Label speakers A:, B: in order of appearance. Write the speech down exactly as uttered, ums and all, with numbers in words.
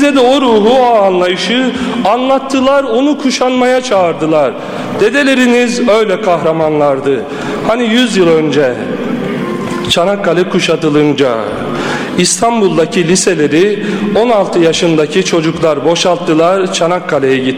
A: Bize de o ruhu, o anlayışı anlattılar, onu kuşanmaya çağırdılar. Dedeleriniz öyle kahramanlardı. Hani yüz yıl önce Çanakkale kuşatılınca İstanbul'daki liseleri on altı yaşındaki çocuklar boşalttılar, Çanakkale'ye gittiler.